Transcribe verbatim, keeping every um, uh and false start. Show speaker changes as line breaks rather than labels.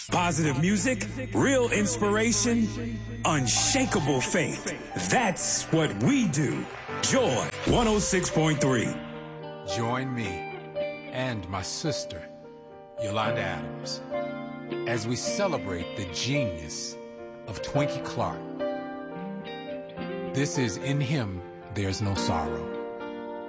Positive music, real inspiration, unshakable faith. That's what we do. Joy one oh six point three.
Join me and my sister, Yolanda Adams, as we celebrate the genius of Twinkie Clark. This is In Him, There's No Sorrow.